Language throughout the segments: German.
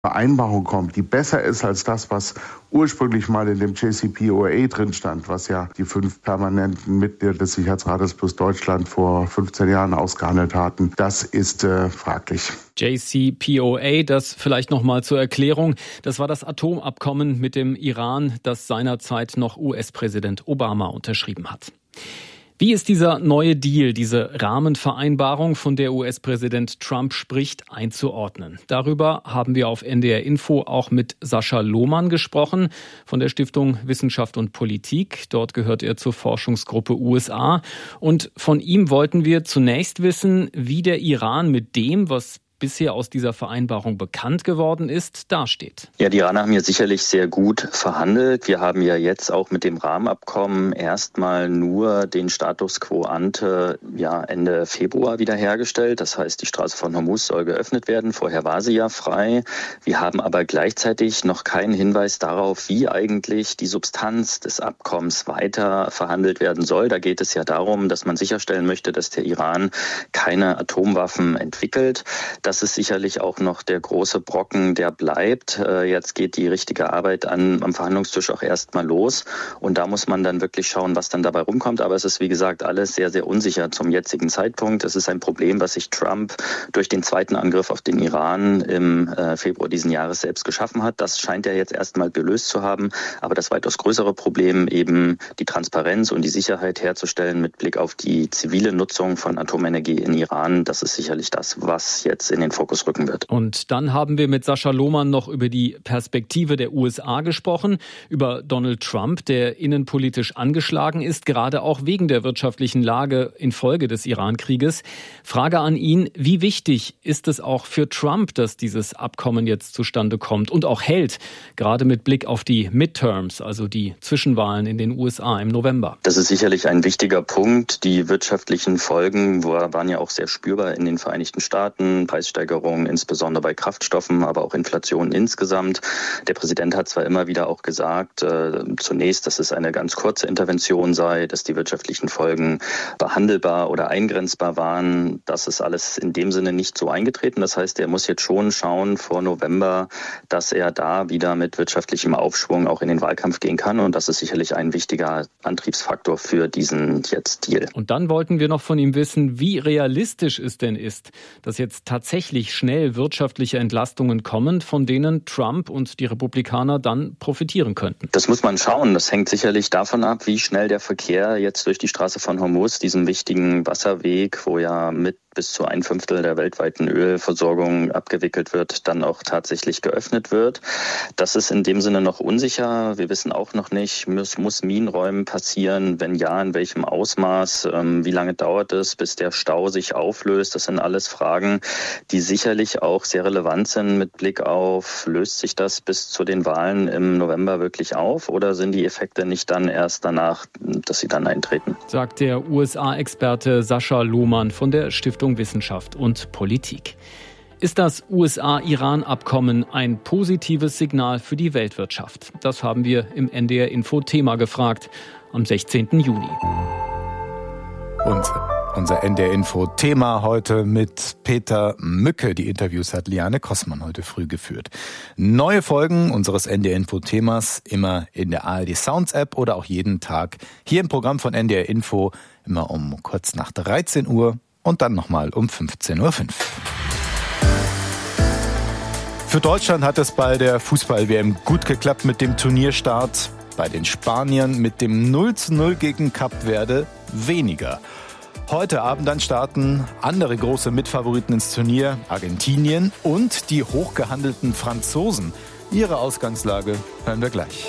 Vereinbarung kommt, die besser ist als das, was ursprünglich mal in dem JCPOA drin stand, was ja die 5 permanenten Mitglieder des Sicherheitsrates plus Deutschland vor 15 Jahren ausgehandelt hatten, das ist fraglich. JCPOA, das vielleicht nochmal zur Erklärung, das war das Atomabkommen mit dem Iran, das seinerzeit noch US-Präsident Obama unterschrieben hat. Wie ist dieser neue Deal, diese Rahmenvereinbarung, von der US-Präsident Trump spricht, einzuordnen? Darüber haben wir auf NDR Info auch mit Sascha Lohmann gesprochen von der Stiftung Wissenschaft und Politik. Dort gehört er zur Forschungsgruppe USA. Und von ihm wollten wir zunächst wissen, wie der Iran mit dem, was bisher aus dieser Vereinbarung bekannt geworden ist, dasteht. Ja, die Iraner haben ja sicherlich sehr gut verhandelt. Wir haben ja jetzt auch mit dem Rahmenabkommen erstmal nur den Status quo ante Ende Februar wiederhergestellt. Das heißt, die Straße von Hormuz soll geöffnet werden. Vorher war sie ja frei. Wir haben aber gleichzeitig noch keinen Hinweis darauf, wie eigentlich die Substanz des Abkommens weiter verhandelt werden soll. Da geht es ja darum, dass man sicherstellen möchte, dass der Iran keine Atomwaffen entwickelt. Das ist sicherlich auch noch der große Brocken, der bleibt. Jetzt geht die richtige Arbeit am Verhandlungstisch auch erstmal los. Und da muss man dann wirklich schauen, was dann dabei rumkommt. Aber es ist, wie gesagt, alles sehr, sehr unsicher zum jetzigen Zeitpunkt. Es ist ein Problem, was sich Trump durch den zweiten Angriff auf den Iran im Februar diesen Jahres selbst geschaffen hat. Das scheint er jetzt erstmal gelöst zu haben. Aber das weitaus größere Problem, eben die Transparenz und die Sicherheit herzustellen mit Blick auf die zivile Nutzung von Atomenergie in Iran, das ist sicherlich das, was jetzt in den Fokus rücken wird. Und dann haben wir mit Sascha Lohmann noch über die Perspektive der USA gesprochen, über Donald Trump, der innenpolitisch angeschlagen ist, gerade auch wegen der wirtschaftlichen Lage infolge des Iran-Krieges. Frage an ihn, wie wichtig ist es auch für Trump, dass dieses Abkommen jetzt zustande kommt und auch hält, gerade mit Blick auf die Midterms, also die Zwischenwahlen in den USA im November? Das ist sicherlich ein wichtiger Punkt. Die wirtschaftlichen Folgen waren ja auch sehr spürbar in den Vereinigten Staaten. Preissteigerungen, insbesondere bei Kraftstoffen, aber auch Inflation insgesamt. Der Präsident hat zwar immer wieder auch gesagt, zunächst, dass es eine ganz kurze Intervention sei, dass die wirtschaftlichen Folgen behandelbar oder eingrenzbar waren. Das ist alles in dem Sinne nicht so eingetreten. Das heißt, er muss jetzt schon schauen vor November, dass er da wieder mit wirtschaftlichem Aufschwung auch in den Wahlkampf gehen kann. Und das ist sicherlich ein wichtiger Antriebsfaktor für diesen jetzt Deal. Und dann wollten wir noch von ihm wissen, wie realistisch es denn ist, dass jetzt tatsächlich schnell wirtschaftliche Entlastungen kommen, von denen Trump und die Republikaner dann profitieren könnten. Das muss man schauen. Das hängt sicherlich davon ab, wie schnell der Verkehr jetzt durch die Straße von Hormuz, diesem wichtigen Wasserweg, wo ja mit bis zu 1/5 der weltweiten Ölversorgung abgewickelt wird, dann auch tatsächlich geöffnet wird. Das ist in dem Sinne noch unsicher. Wir wissen auch noch nicht, muss Minenräumen passieren? Wenn ja, in welchem Ausmaß? Wie lange dauert es, bis der Stau sich auflöst? Das sind alles Fragen, die sicherlich auch sehr relevant sind mit Blick auf, löst sich das bis zu den Wahlen im November wirklich auf oder sind die Effekte nicht dann erst danach, dass sie dann eintreten? Sagt der USA-Experte Sascha Lohmann von der Stiftung Wissenschaft und Politik. Ist das USA-Iran-Abkommen ein positives Signal für die Weltwirtschaft? Das haben wir im NDR Info Thema gefragt am 16. Juni. Und unser NDR Info Thema heute mit Peter Mücke. Die Interviews hat Liane Kossmann heute früh geführt. Neue Folgen unseres NDR Info Themas immer in der ARD Sounds App oder auch jeden Tag hier im Programm von NDR Info immer um kurz nach 13 Uhr. Und dann nochmal um 15.05 Uhr. Für Deutschland hat es bei der Fußball-WM gut geklappt mit dem Turnierstart. Bei den Spaniern mit dem 0:0 gegen Kap Verde weniger. Heute Abend dann starten andere große Mitfavoriten ins Turnier, Argentinien und die hochgehandelten Franzosen. Ihre Ausgangslage hören wir gleich.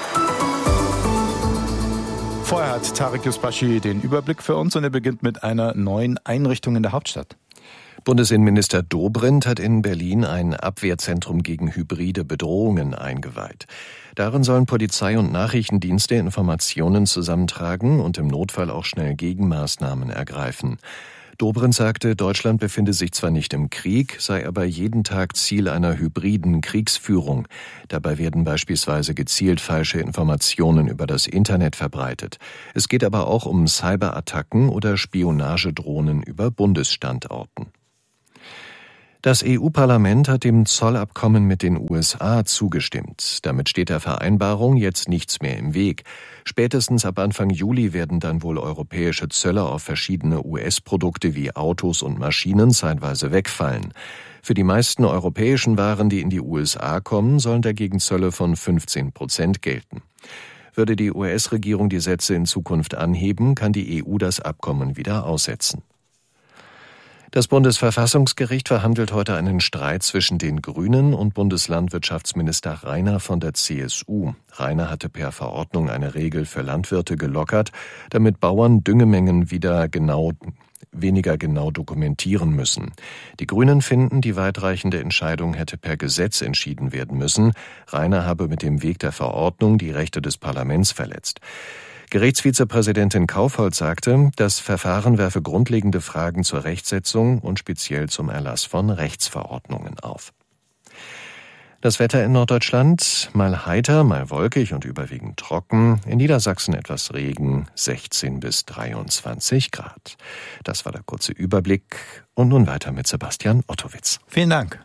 Vorher hat Tarek Yusbashi den Überblick für uns und er beginnt mit einer neuen Einrichtung in der Hauptstadt. Bundesinnenminister Dobrindt hat in Berlin ein Abwehrzentrum gegen hybride Bedrohungen eingeweiht. Darin sollen Polizei und Nachrichtendienste Informationen zusammentragen und im Notfall auch schnell Gegenmaßnahmen ergreifen. Dobrindt sagte, Deutschland befinde sich zwar nicht im Krieg, sei aber jeden Tag Ziel einer hybriden Kriegsführung. Dabei werden beispielsweise gezielt falsche Informationen über das Internet verbreitet. Es geht aber auch um Cyberattacken oder Spionagedrohnen über Bundesstandorten. Das EU-Parlament hat dem Zollabkommen mit den USA zugestimmt. Damit steht der Vereinbarung jetzt nichts mehr im Weg. Spätestens ab Anfang Juli werden dann wohl europäische Zölle auf verschiedene US-Produkte wie Autos und Maschinen zeitweise wegfallen. Für die meisten europäischen Waren, die in die USA kommen, sollen dagegen Zölle von 15% gelten. Würde die US-Regierung die Sätze in Zukunft anheben, kann die EU das Abkommen wieder aussetzen. Das Bundesverfassungsgericht verhandelt heute einen Streit zwischen den Grünen und Bundeslandwirtschaftsminister Rainer von der CSU. Rainer hatte per Verordnung eine Regel für Landwirte gelockert, damit Bauern Düngemengen weniger genau dokumentieren müssen. Die Grünen finden, die weitreichende Entscheidung hätte per Gesetz entschieden werden müssen. Rainer habe mit dem Weg der Verordnung die Rechte des Parlaments verletzt. Gerichtsvizepräsidentin Kaufhold sagte, das Verfahren werfe grundlegende Fragen zur Rechtsetzung und speziell zum Erlass von Rechtsverordnungen auf. Das Wetter in Norddeutschland, mal heiter, mal wolkig und überwiegend trocken. In Niedersachsen etwas Regen, 16 bis 23 Grad. Das war der kurze Überblick. Und nun weiter mit Sebastian Ottowitz. Vielen Dank.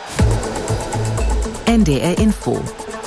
NDR Info.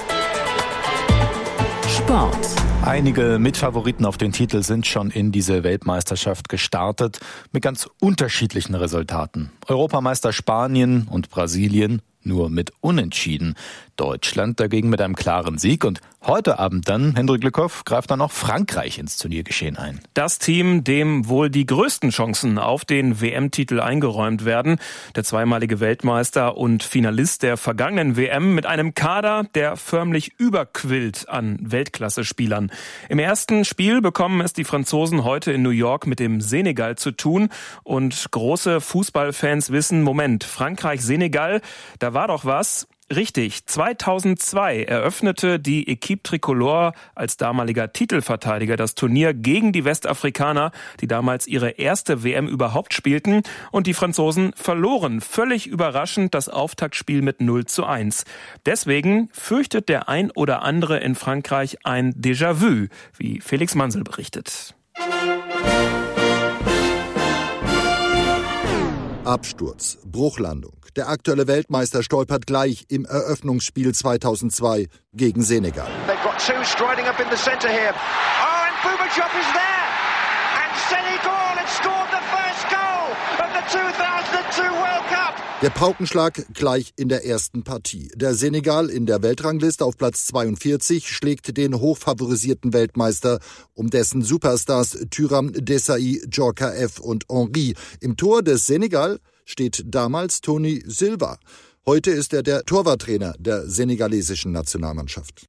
Sport. Einige Mitfavoriten auf den Titel sind schon in diese Weltmeisterschaft gestartet, mit ganz unterschiedlichen Resultaten. Europameister Spanien und Brasilien nur mit Unentschieden. Deutschland dagegen mit einem klaren Sieg. Und heute Abend dann, Hendrik Lückhoff, greift dann noch Frankreich ins Turniergeschehen ein. Das Team, dem wohl die größten Chancen auf den WM-Titel eingeräumt werden. Der zweimalige Weltmeister und Finalist der vergangenen WM mit einem Kader, der förmlich überquillt an Weltklasse-Spielern. Im ersten Spiel bekommen es die Franzosen heute in New York mit dem Senegal zu tun. Und große Fußballfans wissen, Moment, Frankreich-Senegal, da war doch was. Richtig, 2002 eröffnete die Équipe Tricolore als damaliger Titelverteidiger das Turnier gegen die Westafrikaner, die damals ihre erste WM überhaupt spielten. Und die Franzosen verloren völlig überraschend das Auftaktspiel mit 0:1. Deswegen fürchtet der ein oder andere in Frankreich ein Déjà-vu, wie Felix Mansel berichtet. Absturz, Bruchlandung. Der aktuelle Weltmeister stolpert gleich im Eröffnungsspiel 2002 gegen Senegal. They've got two striding up in the center here. Oh, and Bouba Diop is there. And Senegal has scored the first goal of the 2002 World Cup. Der Paukenschlag gleich in der ersten Partie. Der Senegal in der Weltrangliste auf Platz 42 schlägt den hochfavorisierten Weltmeister um dessen Superstars Thuram, Desailly, Djorkaeff F. und Henry. Im Tor des Senegal steht damals Tony Silva. Heute ist er der Torwarttrainer der senegalesischen Nationalmannschaft.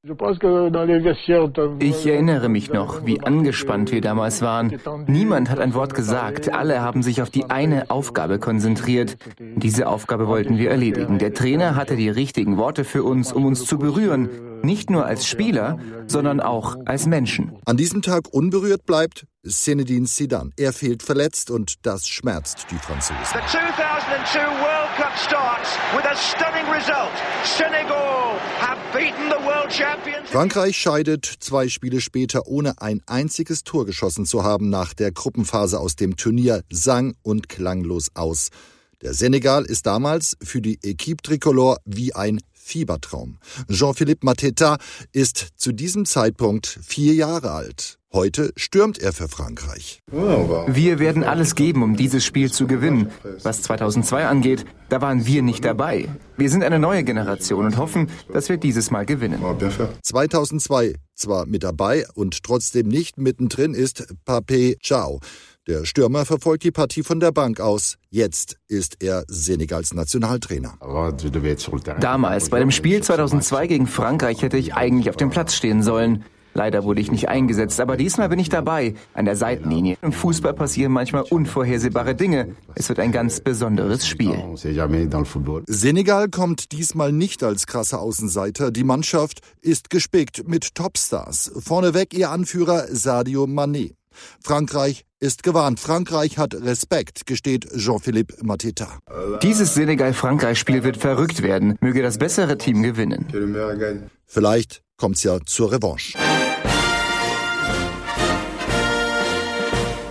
Ich erinnere mich noch, wie angespannt wir damals waren. Niemand hat ein Wort gesagt. Alle haben sich auf die eine Aufgabe konzentriert. Diese Aufgabe wollten wir erledigen. Der Trainer hatte die richtigen Worte für uns, um uns zu berühren. Nicht nur als Spieler, sondern auch als Menschen. An diesem Tag unberührt bleibt Zinedine Zidane. Er fehlt verletzt und das schmerzt die Franzosen. The 2002 World Cup starts with a stunning result. Senegal have beaten the world champions. Frankreich scheidet 2 Spiele später, ohne ein einziges Tor geschossen zu haben, nach der Gruppenphase aus dem Turnier sang- und klanglos aus. Der Senegal ist damals für die Équipe Tricolore wie ein Fiebertraum. Jean-Philippe Mateta ist zu diesem Zeitpunkt 4 Jahre alt. Heute stürmt er für Frankreich. Wir werden alles geben, um dieses Spiel zu gewinnen. Was 2002 angeht, da waren wir nicht dabei. Wir sind eine neue Generation und hoffen, dass wir dieses Mal gewinnen. 2002 zwar mit dabei und trotzdem nicht mittendrin ist Pape Thiaw. Der Stürmer verfolgt die Partie von der Bank aus. Jetzt ist er Senegals Nationaltrainer. Damals, bei dem Spiel 2002 gegen Frankreich, hätte ich eigentlich auf dem Platz stehen sollen. Leider wurde ich nicht eingesetzt, aber diesmal bin ich dabei, an der Seitenlinie. Im Fußball passieren manchmal unvorhersehbare Dinge. Es wird ein ganz besonderes Spiel. Senegal kommt diesmal nicht als krasser Außenseiter. Die Mannschaft ist gespickt mit Topstars. Vorneweg ihr Anführer Sadio Mané. Frankreich ist gewarnt. Frankreich hat Respekt, gesteht Jean-Philippe Mateta. Dieses Senegal-Frankreich-Spiel wird verrückt werden. Möge das bessere Team gewinnen. Vielleicht kommt's ja zur Revanche.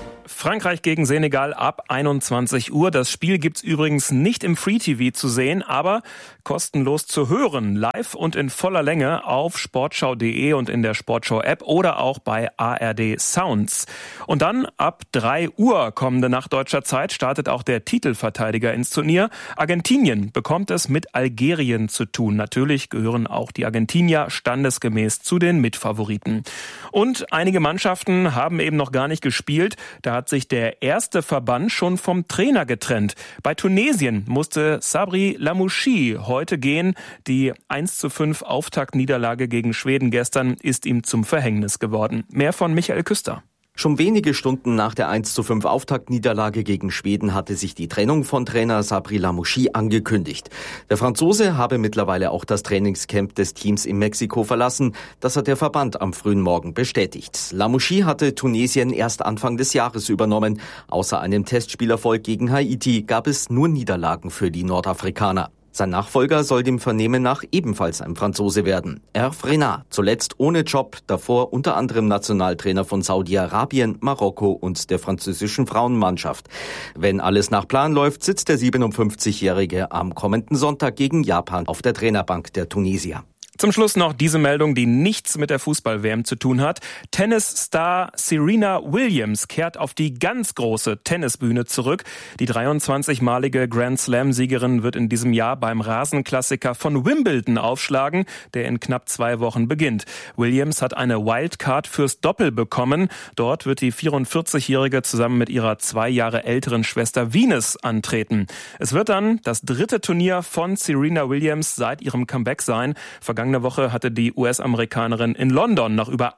Frankreich gegen Senegal ab 21 Uhr. Das Spiel gibt's übrigens nicht im Free TV zu sehen, aber kostenlos zu hören, live und in voller Länge auf sportschau.de und in der Sportschau-App oder auch bei ARD Sounds. Und dann ab 3 Uhr kommende Nacht deutscher Zeit startet auch der Titelverteidiger ins Turnier. Argentinien bekommt es mit Algerien zu tun. Natürlich gehören auch die Argentinier standesgemäß zu den Mitfavoriten. Und einige Mannschaften haben eben noch gar nicht gespielt. Da hat sich der erste Verband schon vom Trainer getrennt. Bei Tunesien musste Sabri Lamouchi heute gehen. Die 1:5 Auftaktniederlage gegen Schweden gestern ist ihm zum Verhängnis geworden. Mehr von Michael Küster. Schon wenige Stunden nach der 1:5 Auftaktniederlage gegen Schweden hatte sich die Trennung von Trainer Sabri Lamouchi angekündigt. Der Franzose habe mittlerweile auch das Trainingscamp des Teams in Mexiko verlassen. Das hat der Verband am frühen Morgen bestätigt. Lamouchi hatte Tunesien erst Anfang des Jahres übernommen. Außer einem Testspielerfolg gegen Haiti gab es nur Niederlagen für die Nordafrikaner. Sein Nachfolger soll dem Vernehmen nach ebenfalls ein Franzose werden. Hervé Renard, zuletzt ohne Job, davor unter anderem Nationaltrainer von Saudi-Arabien, Marokko und der französischen Frauenmannschaft. Wenn alles nach Plan läuft, sitzt der 57-Jährige am kommenden Sonntag gegen Japan auf der Trainerbank der Tunesier. Zum Schluss noch diese Meldung, die nichts mit der Fußball-WM zu tun hat. Tennisstar Serena Williams kehrt auf die ganz große Tennisbühne zurück. Die 23-malige Grand-Slam-Siegerin wird in diesem Jahr beim Rasenklassiker von Wimbledon aufschlagen, der in knapp 2 Wochen beginnt. Williams hat eine Wildcard fürs Doppel bekommen. Dort wird die 44-Jährige zusammen mit ihrer 2 Jahre älteren Schwester Venus antreten. Es wird dann das 3. Turnier von Serena Williams seit ihrem Comeback sein. Vergangene Woche hatte die US-Amerikanerin in London nach über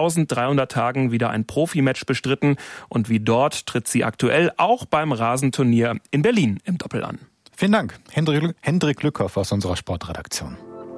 1300 Tagen wieder ein Profimatch bestritten. Und wie dort tritt sie aktuell auch beim Rasenturnier in Berlin im Doppel an. Vielen Dank, Hendrik Lückhoff aus unserer Sportredaktion.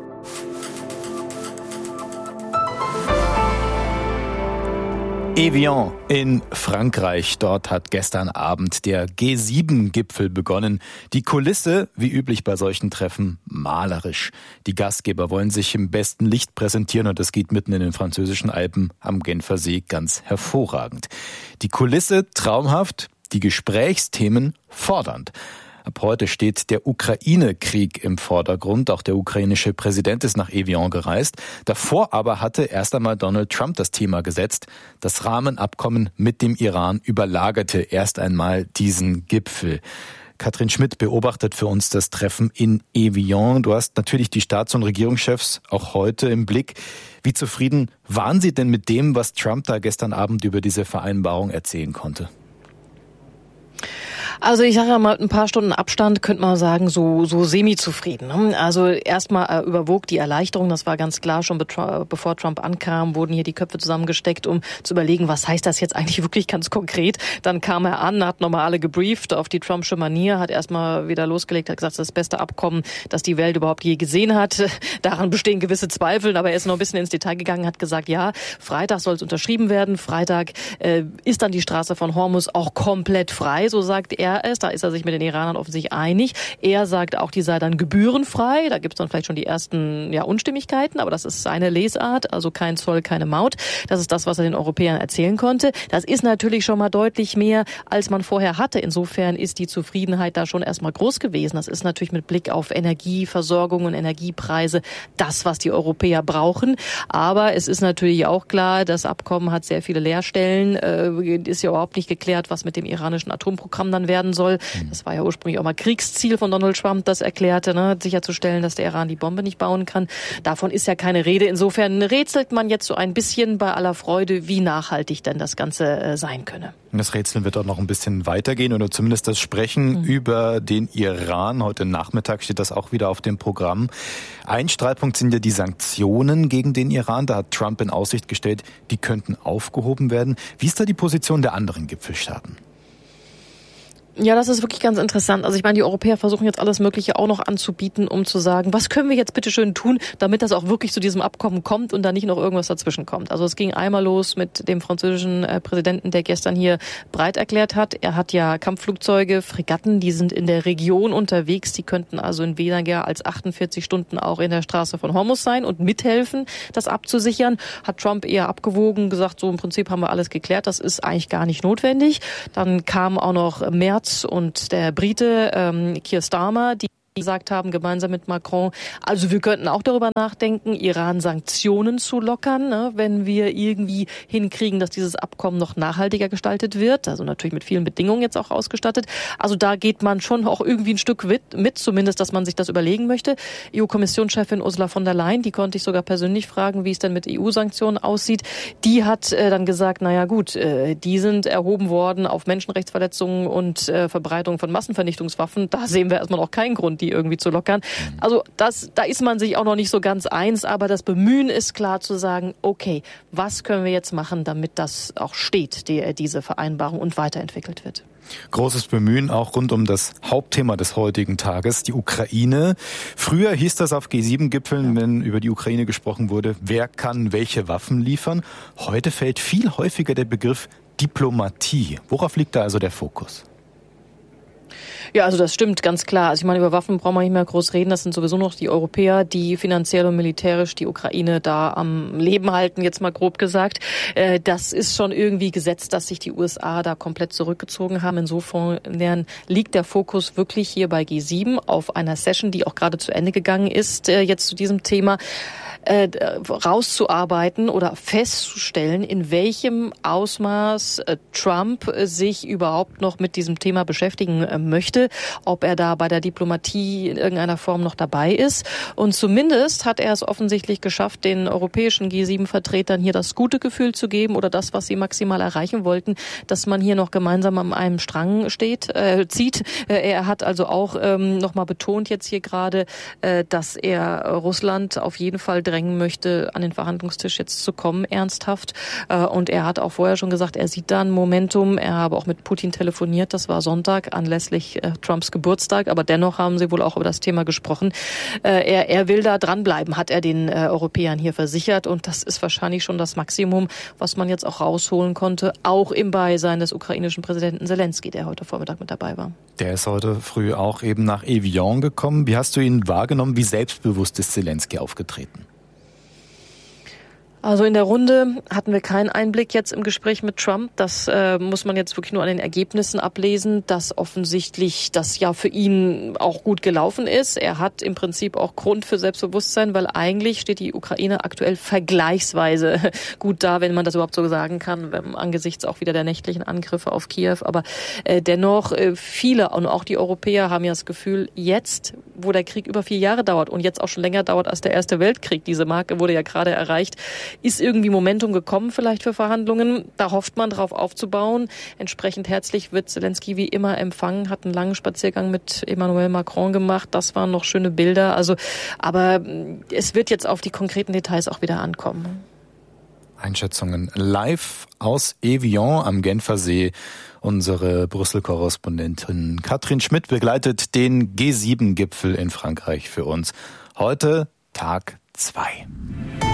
Evian in Frankreich. Dort hat gestern Abend der G7-Gipfel begonnen. Die Kulisse, wie üblich bei solchen Treffen, malerisch. Die Gastgeber wollen sich im besten Licht präsentieren und das geht mitten in den französischen Alpen am Genfersee ganz hervorragend. Die Kulisse traumhaft, die Gesprächsthemen fordernd. Ab heute steht der Ukraine-Krieg im Vordergrund. Auch der ukrainische Präsident ist nach Evian gereist. Davor aber hatte erst einmal Donald Trump das Thema gesetzt. Das Rahmenabkommen mit dem Iran überlagerte erst einmal diesen Gipfel. Katrin Schmidt beobachtet für uns das Treffen in Evian. Du hast natürlich die Staats- und Regierungschefs auch heute im Blick. Wie zufrieden waren Sie denn mit dem, was Trump da gestern Abend über diese Vereinbarung erzählen konnte? Also ich sage ja mal, mit ein paar Stunden Abstand könnte man sagen, so semi-zufrieden. Also erstmal überwog die Erleichterung, das war ganz klar, schon bevor Trump ankam, wurden hier die Köpfe zusammengesteckt, um zu überlegen, was heißt das jetzt eigentlich wirklich ganz konkret. Dann kam er an, hat nochmal alle gebrieft auf die Trumpsche Manier, hat erstmal wieder losgelegt, hat gesagt, das ist das beste Abkommen, das die Welt überhaupt je gesehen hat. Daran bestehen gewisse Zweifel, aber er ist noch ein bisschen ins Detail gegangen, hat gesagt, ja, Freitag soll es unterschrieben werden, Freitag ist dann die Straße von Hormuz auch komplett frei, so sagt er es. Da ist er sich mit den Iranern offensichtlich einig. Er sagt auch, die sei dann gebührenfrei. Da gibt es dann vielleicht schon die ersten Unstimmigkeiten, aber das ist seine Lesart, also kein Zoll, keine Maut. Das ist das, was er den Europäern erzählen konnte. Das ist natürlich schon mal deutlich mehr, als man vorher hatte. Insofern ist die Zufriedenheit da schon erstmal groß gewesen. Das ist natürlich mit Blick auf Energieversorgung und Energiepreise das, was die Europäer brauchen. Aber es ist natürlich auch klar, das Abkommen hat sehr viele Leerstellen. Ist ja überhaupt nicht geklärt, was mit dem iranischen Atomprogramm dann werden soll. Das war ja ursprünglich auch mal Kriegsziel von Donald Trump, das erklärte, sicherzustellen, dass der Iran die Bombe nicht bauen kann. Davon ist ja keine Rede. Insofern rätselt man jetzt so ein bisschen bei aller Freude, wie nachhaltig denn das Ganze sein könne. Das Rätseln wird auch noch ein bisschen weitergehen oder zumindest das Sprechen über den Iran. Heute Nachmittag steht das auch wieder auf dem Programm. Ein Streitpunkt sind ja die Sanktionen gegen den Iran. Da hat Trump in Aussicht gestellt, die könnten aufgehoben werden. Wie ist da die Position der anderen Gipfelstaaten? Ja, das ist wirklich ganz interessant. Also ich meine, die Europäer versuchen jetzt alles Mögliche auch noch anzubieten, um zu sagen, was können wir jetzt bitte schön tun, damit das auch wirklich zu diesem Abkommen kommt und da nicht noch irgendwas dazwischen kommt. Also es ging einmal los mit dem französischen Präsidenten, der gestern hier breit erklärt hat. Er hat ja Kampfflugzeuge, Fregatten, die sind in der Region unterwegs. Die könnten also in weniger als 48 Stunden auch in der Straße von Hormuz sein und mithelfen, das abzusichern. Hat Trump eher abgewogen, gesagt, so im Prinzip haben wir alles geklärt. Das ist eigentlich gar nicht notwendig. Dann kam auch noch Merz und der Brite Keir Starmer, die gesagt haben, gemeinsam mit Macron, also wir könnten auch darüber nachdenken, Iran Sanktionen zu lockern, ne, wenn wir irgendwie hinkriegen, dass dieses Abkommen noch nachhaltiger gestaltet wird, also natürlich mit vielen Bedingungen jetzt auch ausgestattet. Also da geht man schon auch irgendwie ein Stück mit, zumindest, dass man sich das überlegen möchte. EU-Kommissionschefin Ursula von der Leyen, die konnte ich sogar persönlich fragen, wie es denn mit EU-Sanktionen aussieht. Die hat dann gesagt, naja gut, die sind erhoben worden auf Menschenrechtsverletzungen und Verbreitung von Massenvernichtungswaffen. Da sehen wir erstmal noch keinen Grund, die irgendwie zu lockern. Also da ist man sich auch noch nicht so ganz eins, aber das Bemühen ist klar zu sagen, okay, was können wir jetzt machen, damit das auch steht, diese Vereinbarung und weiterentwickelt wird. Großes Bemühen auch rund um das Hauptthema des heutigen Tages, die Ukraine. Früher hieß das auf G7-Gipfeln, wenn über die Ukraine gesprochen wurde, wer kann welche Waffen liefern. Heute fällt viel häufiger der Begriff Diplomatie. Worauf liegt da also der Fokus? Ja, also das stimmt ganz klar. Also ich meine, über Waffen brauchen wir nicht mehr groß reden. Das sind sowieso noch die Europäer, die finanziell und militärisch die Ukraine da am Leben halten, jetzt mal grob gesagt. Das ist schon irgendwie gesetzt, dass sich die USA da komplett zurückgezogen haben. Insofern liegt der Fokus wirklich hier bei G7 auf einer Session, die auch gerade zu Ende gegangen ist, jetzt zu diesem Thema. Rauszuarbeiten oder festzustellen, in welchem Ausmaß Trump sich überhaupt noch mit diesem Thema beschäftigen möchte, ob er da bei der Diplomatie in irgendeiner Form noch dabei ist. Und zumindest hat er es offensichtlich geschafft, den europäischen G7-Vertretern hier das gute Gefühl zu geben oder das, was sie maximal erreichen wollten, dass man hier noch gemeinsam an einem Strang zieht. Er hat also auch nochmal betont jetzt hier gerade, dass er Russland auf jeden Fall drängen möchte, an den Verhandlungstisch jetzt zu kommen, ernsthaft. Und er hat auch vorher schon gesagt, er sieht da ein Momentum. Er habe auch mit Putin telefoniert, das war Sonntag, anlässlich Trumps Geburtstag, aber dennoch haben sie wohl auch über das Thema gesprochen. Er will da dranbleiben, hat er den Europäern hier versichert, und das ist wahrscheinlich schon das Maximum, was man jetzt auch rausholen konnte, auch im Beisein des ukrainischen Präsidenten Selenskyj, der heute Vormittag mit dabei war. Der ist heute früh auch eben nach Evian gekommen. Wie hast du ihn wahrgenommen? Wie selbstbewusst ist Selenskyj aufgetreten? Also in der Runde hatten wir keinen Einblick jetzt im Gespräch mit Trump. Das muss man jetzt wirklich nur an den Ergebnissen ablesen, dass offensichtlich das ja für ihn auch gut gelaufen ist. Er hat im Prinzip auch Grund für Selbstbewusstsein, weil eigentlich steht die Ukraine aktuell vergleichsweise gut da, wenn man das überhaupt so sagen kann, angesichts auch wieder der nächtlichen Angriffe auf Kiew. Aber dennoch, viele und auch die Europäer haben ja das Gefühl, jetzt, wo der Krieg über 4 Jahre dauert und jetzt auch schon länger dauert als der Erste Weltkrieg, diese Marke wurde ja gerade erreicht, ist irgendwie Momentum gekommen vielleicht für Verhandlungen. Da hofft man drauf aufzubauen. Entsprechend herzlich wird Selenskyj wie immer empfangen, hat einen langen Spaziergang mit Emmanuel Macron gemacht. Das waren noch schöne Bilder. Also, aber es wird jetzt auf die konkreten Details auch wieder ankommen. Einschätzungen live aus Evian am Genfersee. Unsere Brüssel-Korrespondentin Katrin Schmidt begleitet den G7-Gipfel in Frankreich für uns. Heute Tag 2.